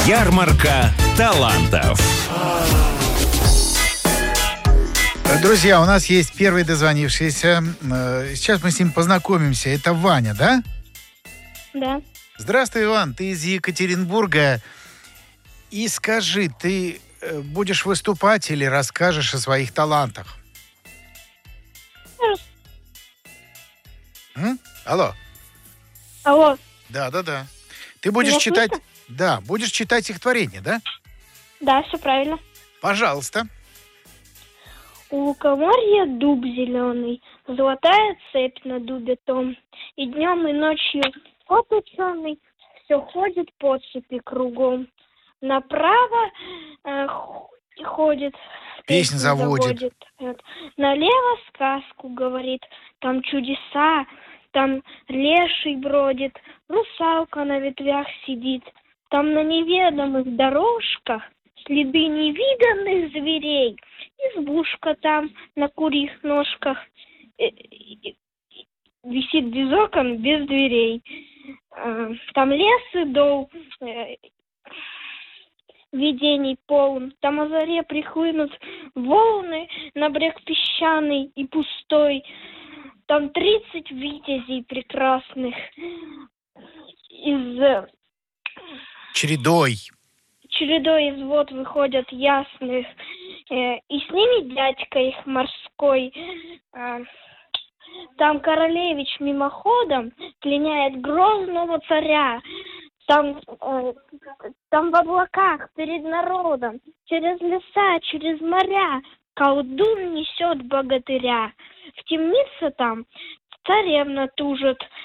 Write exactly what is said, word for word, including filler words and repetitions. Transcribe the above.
Ярмарка талантов. Друзья, у нас есть первый дозвонившийся. Сейчас мы с ним познакомимся. Это Ваня, да? Да. Здравствуй, Иван. Ты из Екатеринбурга. И скажи, ты будешь выступать или расскажешь о своих талантах? М? Алло. Алло. Да, да, да. Ты будешь Меня читать... слышно? Да, будешь читать стихотворение, да? Да, все правильно. Пожалуйста. У лукоморья дуб зеленый, золотая цепь на дубе том, и днем, и ночью кот ученый все ходит по цепи кругом. Направо э, ходит, Песнь заводит. заводит. Вот. Налево сказку говорит, там чудеса, там леший бродит, русалка на ветвях сидит, там на неведомых дорожках следы невиданных зверей, избушка там на курьих ножках висит без окон, без дверей. Там лес и дол, видений полн, там о заре прихлынут волны на брег песчаный и пустой. Там тридцать витязей прекрасных из... Чередой. Чередой из вод выходят ясных, э, и с ними дядька их морской. Э, там королевич мимоходом пленяет грозного царя. Там, э, там в облаках перед народом, через леса, через моря, колдун несет богатыря. В темнице там царевна тужит,